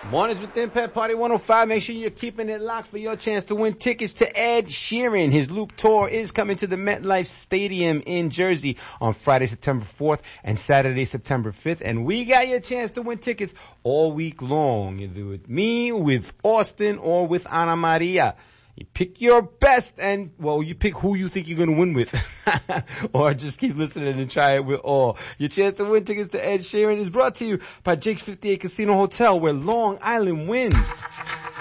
Mornings with Impact Party 105. Make sure you're keeping it locked for your chance to win tickets to Ed Sheeran. His Loop Tour is coming to the MetLife Stadium in Jersey on Friday, September 4th and Saturday, September 5th. And we got your chance to win tickets all week long, either with me, with Austin, or with Ana Maria. You pick your best and, well, you pick who you think you're going to win with. Or just keep listening and try it with all. Your chance to win tickets to Ed Sheeran is brought to you by Jake's 58 Casino Hotel, where Long Island wins.